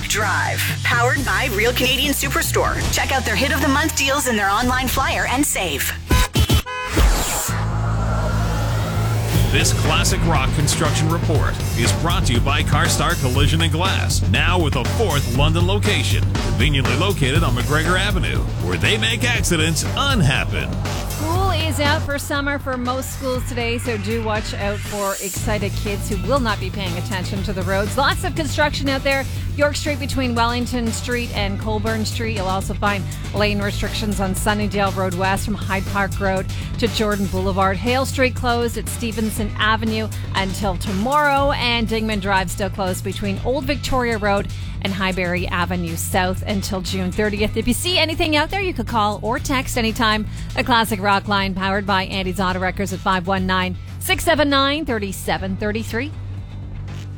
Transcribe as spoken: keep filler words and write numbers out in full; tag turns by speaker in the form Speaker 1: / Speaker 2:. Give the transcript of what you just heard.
Speaker 1: Drive, powered by Real Canadian Superstore. Check out their Hit of the Month deals in their online flyer and save.
Speaker 2: This classic rock construction report is brought to you by CarStar Collision and Glass, now with a fourth London location, conveniently located on McGregor Avenue, where they make accidents unhappen.
Speaker 3: School is out for summer for most schools today, so do watch out for excited kids who will not be paying attention to the roads. Lots of construction out there. York Street between Wellington Street and Colburn Street. You'll also find lane restrictions on Sunnydale Road West from Hyde Park Road to Jordan Boulevard. Hale Street closed at Stevenson Avenue until tomorrow, and Dingman Drive still closed between Old Victoria Road and Highbury Avenue South until June thirtieth. If you see anything out there, you could call or text anytime. A classic rock line powered by Andy's Auto Wreckers at five one nine, six seven nine, three seven three three.